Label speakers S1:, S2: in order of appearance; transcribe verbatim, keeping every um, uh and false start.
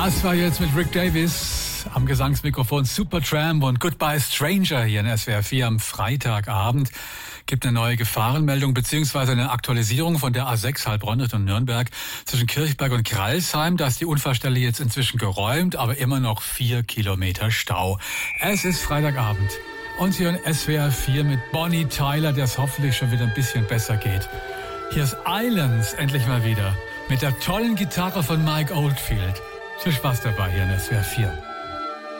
S1: Das war jetzt mit Rick Davies am Gesangsmikrofon Supertramp und Goodbye Stranger hier in S W R vier am Freitagabend. Gibt eine neue Gefahrenmeldung bzw. eine Aktualisierung von der A sechs Heilbronn Richtung Nürnberg zwischen Kirchberg und Kreilsheim. Da ist die Unfallstelle jetzt inzwischen geräumt, aber immer noch vier Kilometer Stau. Es ist Freitagabend und Sie hören S W R vier mit Bonnie Tyler, der es hoffentlich schon wieder ein bisschen besser geht. Hier ist Islands endlich mal wieder mit der tollen Gitarre von Mike Oldfield. Viel Spaß dabei hier in S W R vier.